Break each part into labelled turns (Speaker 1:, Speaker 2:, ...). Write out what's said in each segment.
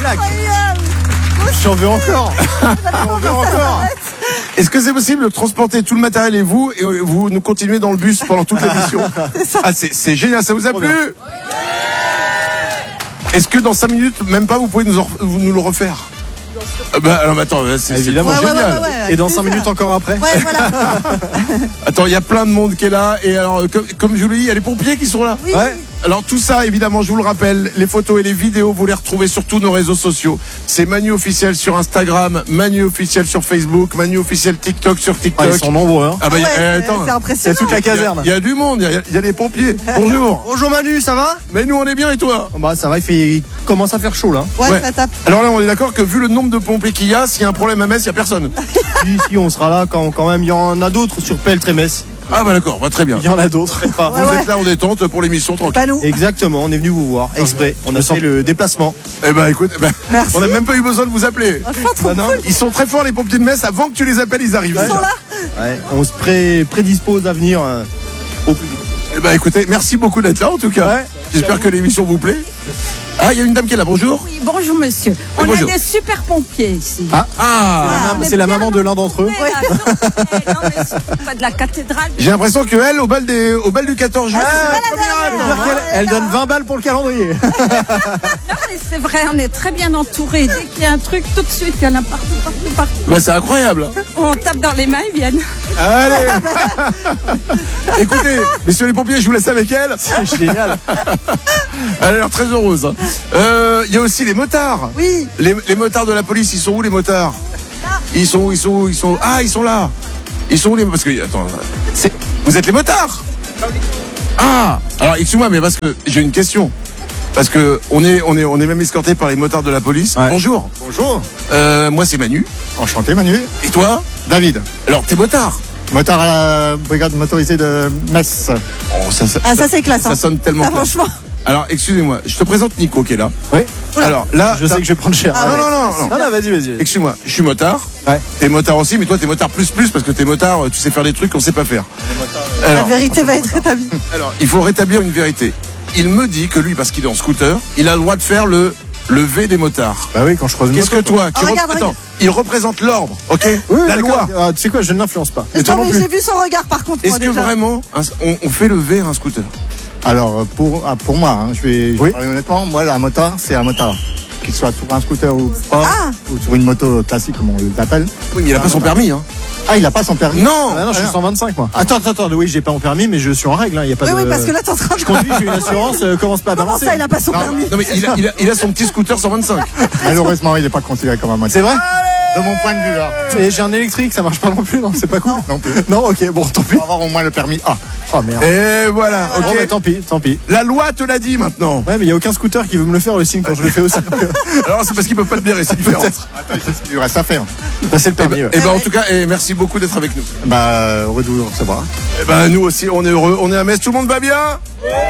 Speaker 1: claque. J'en veux encore.
Speaker 2: Est-ce que c'est possible de transporter tout le matériel et vous nous continuez dans le bus pendant toute l'émission? Ah, c'est génial, ça vous a plu? Est-ce que dans 5 minutes, même pas, vous pouvez nous le refaire? Alors attends, c'est évidemment génial.
Speaker 1: Et dans 5 minutes encore après.
Speaker 3: Ouais, voilà.
Speaker 2: Attends, il y a plein de monde qui est là. Et alors, comme je vous l'ai dit, il y a les pompiers qui sont là.
Speaker 3: Oui.
Speaker 2: Ouais. Alors tout ça, évidemment, je vous le rappelle, les photos et les vidéos, vous les retrouvez sur tous nos réseaux sociaux. C'est Manu Officiel sur Instagram, Manu Officiel sur Facebook, Manu Officiel TikTok sur TikTok.
Speaker 1: Ils sont nombreux, hein.
Speaker 2: Ah bah, attends,
Speaker 3: c'est impressionnant.
Speaker 1: C'est toute la caserne.
Speaker 2: il y a du monde, il y a des pompiers. Bonjour.
Speaker 1: Bonjour Manu, ça va?
Speaker 2: Mais nous, on est bien et toi?
Speaker 1: Bah ça va, il commence à faire chaud là.
Speaker 3: Ouais, ça tape.
Speaker 2: Alors là, on est d'accord que vu le nombre de pompiers qu'il y a, s'il y a un problème à Metz, il n'y a personne.
Speaker 1: Si, on sera là quand même. Il y en a d'autres sur Peltre et Metz.
Speaker 2: Ah bah d'accord, très bien.
Speaker 1: Il y en a d'autres.
Speaker 2: Vous êtes là en détente pour l'émission tranquille.
Speaker 3: Pas nous.
Speaker 1: Exactement, on est venu vous voir exprès. On a fait le déplacement.
Speaker 2: Eh ben écoute,
Speaker 3: Merci.
Speaker 2: on n'a même pas eu besoin de vous appeler.
Speaker 3: Trop
Speaker 2: Non,
Speaker 3: cool.
Speaker 2: ils sont très forts les pompiers de Metz, avant que tu les appelles, ils arrivent.
Speaker 3: Ils sont là.
Speaker 1: Ouais, on se prédispose à venir au plus vite.
Speaker 2: Eh ben écoutez, merci beaucoup d'être là en tout cas.
Speaker 1: Ouais.
Speaker 2: J'espère que l'émission vous plaît. Ah, il y a une dame qui est là, bonjour.
Speaker 4: Oui, bonjour monsieur. On
Speaker 2: bonjour.
Speaker 4: a des super pompiers ici.
Speaker 1: C'est la maman de l'un d'entre eux.
Speaker 4: Ouais, non, mais surtout pas de la cathédrale.
Speaker 2: J'ai l'impression qu'elle, au bal du 14 juillet.
Speaker 1: Elle donne 20 balles pour le calendrier.
Speaker 4: Non, mais c'est vrai, on est très bien entourés. Dès qu'il y a un truc, tout de suite, il y en a partout.
Speaker 2: Bah, c'est incroyable.
Speaker 4: On tape dans les mains, ils viennent.
Speaker 2: Allez. Écoutez, messieurs les pompiers, je vous laisse avec elle.
Speaker 1: C'est génial.
Speaker 2: Elle a l'air très heureuse. Il y a aussi les motards.
Speaker 3: Oui.
Speaker 2: Les motards de la police, ils sont où les motards? Ils sont où? Ah, ils sont là. Ils sont où les... Parce que, attends, vous êtes les motards? Ah, alors excuse-moi, mais parce que j'ai une question. Parce que on est même escorté par les motards de la police.
Speaker 1: Ouais.
Speaker 2: Bonjour.
Speaker 5: Bonjour,
Speaker 2: Moi c'est Manu.
Speaker 5: enchanté Manu.
Speaker 2: Et toi?
Speaker 5: David,
Speaker 2: Alors t'es motard.
Speaker 5: motard à la brigade motorisée de Metz.
Speaker 2: Oh, ça
Speaker 3: C'est classe.
Speaker 2: ça sonne tellement
Speaker 3: Ah,
Speaker 2: classe.
Speaker 3: franchement.
Speaker 2: Alors excusez-moi, je te présente Nico qui est là.
Speaker 1: Oui.
Speaker 2: Alors là,
Speaker 1: Je sais que je vais prendre cher.
Speaker 3: Ah,
Speaker 2: non,
Speaker 3: ouais.
Speaker 2: non, non, non.
Speaker 1: Non, vas-y.
Speaker 2: Excuse-moi, je suis motard.
Speaker 1: Ouais.
Speaker 2: T'es motard aussi, mais toi t'es motard plus parce que t'es motard, tu sais faire des trucs qu'on sait pas faire.
Speaker 3: La
Speaker 2: Alors,
Speaker 3: vérité va être établie.
Speaker 2: il faut rétablir une vérité. Il me dit que lui, parce qu'il est en scooter, il a le droit de faire le V des motards.
Speaker 1: Bah oui, quand je croise une
Speaker 2: Qu'est-ce que
Speaker 1: moto,
Speaker 2: toi, qui
Speaker 3: regarde,
Speaker 2: attends, il représente l'ordre, ok?
Speaker 1: Oui,
Speaker 2: La
Speaker 1: d'accord.
Speaker 2: loi.
Speaker 1: Ah, tu sais quoi, je ne l'influence pas.
Speaker 2: Et toi
Speaker 3: Non,
Speaker 2: non
Speaker 3: mais
Speaker 2: plus.
Speaker 3: j'ai vu son regard par contre.
Speaker 2: Est-ce
Speaker 3: moi,
Speaker 2: que
Speaker 3: déjà.
Speaker 2: vraiment on fait le V à un scooter?
Speaker 5: Alors pour moi, hein, je vais
Speaker 1: Oui.
Speaker 5: parler honnêtement, moi la motard, c'est un motard. Qu'il soit sur un scooter ou pas,
Speaker 3: Ah.
Speaker 5: ou sur une moto classique comme on l'appelle.
Speaker 2: Oui, mais il a pas son permis, hein.
Speaker 5: Ah, il a pas son permis.
Speaker 2: Non.
Speaker 1: Ah non, je suis 125 moi. Attends, oui, j'ai pas mon permis, mais je suis en règle. Il y a pas
Speaker 3: Oui,
Speaker 1: de.
Speaker 3: oui, parce que là, t'es en train de.
Speaker 1: Je conduis, j'ai une assurance. Commence pas à
Speaker 3: Comment
Speaker 1: balancer.
Speaker 3: ça, il a pas son permis?
Speaker 2: Non mais il a son petit scooter 125.
Speaker 5: Malheureusement, il n'est pas considéré comme un motard.
Speaker 1: C'est vrai?
Speaker 5: De mon point de vue là.
Speaker 1: Et j'ai un électrique, ça marche pas non plus, non? C'est pas cool.
Speaker 5: Non plus.
Speaker 1: Non, ok, bon, tant pis.
Speaker 5: Pour avoir au moins le permis A.
Speaker 1: Oh merde.
Speaker 2: Et voilà,
Speaker 1: Bon, bah,
Speaker 2: ok.
Speaker 1: tant pis.
Speaker 2: La loi te l'a dit maintenant.
Speaker 1: Ouais, mais il y a aucun scooter qui veut me le faire le signe quand je le fais aussi.
Speaker 2: Alors c'est parce qu'ils peuvent pas te blairer, c'est différent.
Speaker 5: Attends, il sait ce qu'il lui reste à faire.
Speaker 1: Bah, c'est le permis. ouais.
Speaker 2: Et ben en tout cas, merci beaucoup d'être avec nous.
Speaker 5: Bah, heureux de vous recevoir.
Speaker 2: Et ben nous aussi, on est heureux, on est à Metz, tout le monde va bien?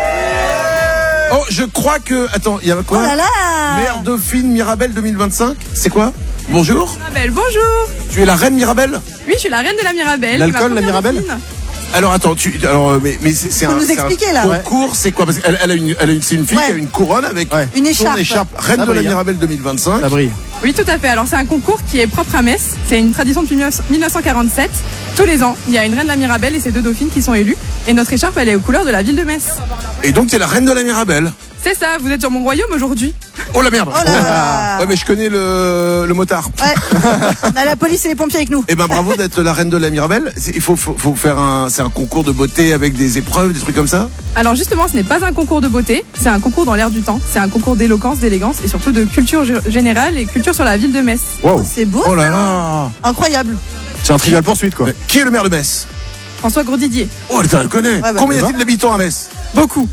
Speaker 2: Oh, je crois que... Attends, il y a quoi?
Speaker 3: Oh là là.
Speaker 2: Mère Dauphine Mirabelle 2025, c'est quoi? Bonjour.
Speaker 6: Mirabelle, bonjour.
Speaker 2: Tu es la reine Mirabelle?
Speaker 6: Oui, je suis la reine de la Mirabelle.
Speaker 1: L'alcool,
Speaker 6: Ma première
Speaker 1: la Mirabelle
Speaker 6: dauphine.
Speaker 2: Alors attends, mais c'est
Speaker 3: Faut
Speaker 2: un,
Speaker 3: nous
Speaker 2: c'est un
Speaker 3: expliquer, là.
Speaker 2: concours, c'est quoi? Parce qu'elle c'est une fille
Speaker 3: Ouais.
Speaker 2: qui a une couronne avec
Speaker 1: Ouais.
Speaker 3: Une
Speaker 2: son
Speaker 3: écharpe.
Speaker 2: écharpe reine
Speaker 1: Ça
Speaker 2: de la
Speaker 1: brille, hein.
Speaker 2: Mirabelle 2025.
Speaker 1: Ça brille.
Speaker 6: Oui, tout à fait. Alors, c'est un concours qui est propre à Metz. C'est une tradition depuis 1947. Tous les ans, il y a une reine de la Mirabelle et ses deux dauphines qui sont élues. Et notre écharpe, elle est aux couleurs de la ville de Metz.
Speaker 2: Et donc t'es la reine de la Mirabelle.
Speaker 6: C'est ça, vous êtes sur mon royaume aujourd'hui.
Speaker 2: Oh la merde.
Speaker 3: Oh là là.
Speaker 2: Ouais mais je connais le motard.
Speaker 3: Ouais. On a la police et les pompiers avec nous.
Speaker 2: Eh ben bravo d'être la reine de la Mirabelle. Il faut faire c'est un concours de beauté avec des épreuves, des trucs comme ça.
Speaker 6: Alors justement, ce n'est pas un concours de beauté, c'est un concours dans l'air du temps. C'est un concours d'éloquence, d'élégance et surtout de culture générale et culture sur la ville de Metz.
Speaker 1: Wow.
Speaker 3: C'est beau.
Speaker 2: Oh là là.
Speaker 3: Incroyable.
Speaker 1: C'est un trivial poursuite quoi.
Speaker 2: Mais qui est le maire de Metz?
Speaker 6: François Grosdidier.
Speaker 2: Oh putain, elle connaît.
Speaker 3: Ouais, bah,
Speaker 2: Combien y a-t-il d'habitants à Metz?
Speaker 6: Beaucoup.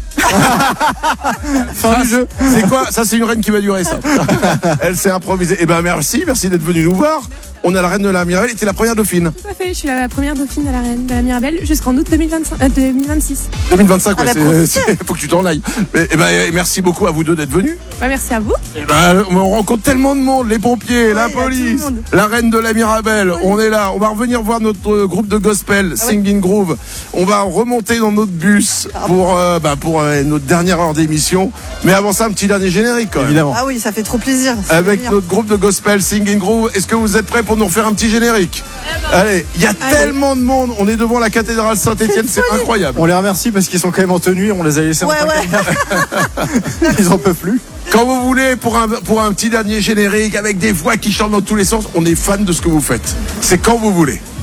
Speaker 2: Fin du jeu. C'est quoi? Ça c'est une reine qui va durer ça. Elle s'est improvisée. Eh ben merci d'être venu nous voir. On a la reine de la Mirabelle, et t'es la première dauphine.
Speaker 7: Tout à fait, je suis la première dauphine de la reine de la Mirabelle jusqu'en août 2026.
Speaker 2: 2025,
Speaker 3: Ah,
Speaker 2: ouais,
Speaker 3: bah, profitez.
Speaker 2: faut que tu t'en ailles. Merci beaucoup à vous deux d'être venus.
Speaker 7: Bah, merci à vous.
Speaker 2: On rencontre tellement de monde, les pompiers, la
Speaker 3: il y a tout le
Speaker 2: police,
Speaker 3: monde.
Speaker 2: la reine de la Mirabelle, on est là. On va revenir voir notre groupe de gospel, Singing Groove. On va remonter dans notre bus pour notre dernière heure d'émission. Mais avant ça, un petit dernier générique quand même.
Speaker 1: Évidemment.
Speaker 3: Ah oui, ça fait trop plaisir. C'est
Speaker 2: Avec
Speaker 3: bien.
Speaker 2: notre groupe de gospel Singing Groove, est-ce que vous êtes prêts pour nous refaire un petit générique? Allez, il y a tellement de monde, on est devant la cathédrale Saint-Étienne, c'est incroyable.
Speaker 1: On les remercie parce qu'ils sont quand même en tenue. On les a laissés en
Speaker 3: Ouais,
Speaker 1: train. Ils en peuvent plus.
Speaker 2: Quand vous voulez, pour un petit dernier générique avec des voix qui chantent dans tous les sens, on est fan de ce que vous faites. C'est quand vous voulez.